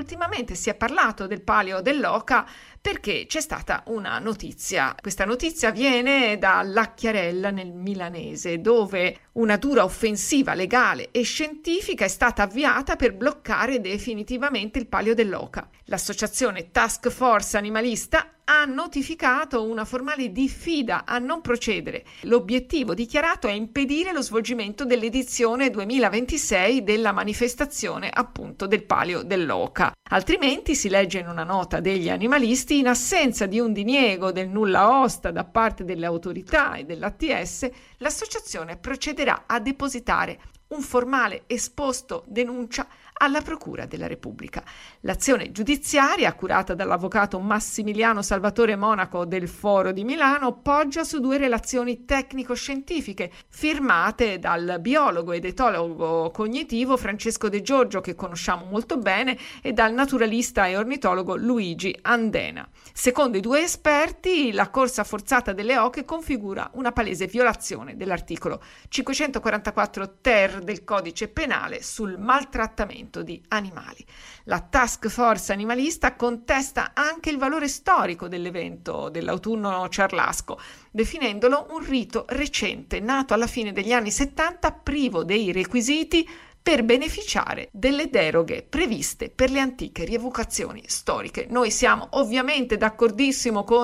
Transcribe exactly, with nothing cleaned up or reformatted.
ultimamente si è parlato del Palio dell'Oca perché c'è stata una notizia. Questa notizia viene dalla Chiarella nel Milanese, dove una dura offensiva legale e scientifica è stata avviata per bloccare definitivamente il Palio dell'Oca. L'associazione Task Force Animalista ha notificato una formale diffida a non procedere. L'obiettivo dichiarato è impedire lo svolgimento dell'edizione duemilaventisei della manifestazione appunto del Palio dell'Oca. Altrimenti, si legge in una nota degli animalisti, in assenza di un diniego del nulla osta da parte delle autorità e dell'A T S, l'associazione procederà a depositare un formale esposto denuncia alla Procura della Repubblica. L'azione giudiziaria, curata dall'avvocato Massimiliano Salvatore Monaco del Foro di Milano, poggia su due relazioni tecnico-scientifiche firmate dal biologo ed etologo cognitivo Francesco De Giorgio, che conosciamo molto bene, e dal naturalista e ornitologo Luigi Andena. Secondo i due esperti, la corsa forzata delle oche configura una palese violazione dell'articolo cinquecentoquarantaquattro ter del Codice Penale sul maltrattamento di animali. La Task Force Animalista contesta anche il valore storico dell'evento dell'autunno ciarlasco, definendolo un rito recente, nato alla fine degli anni settanta, privo dei requisiti per beneficiare delle deroghe previste per le antiche rievocazioni storiche. Noi siamo ovviamente d'accordissimo con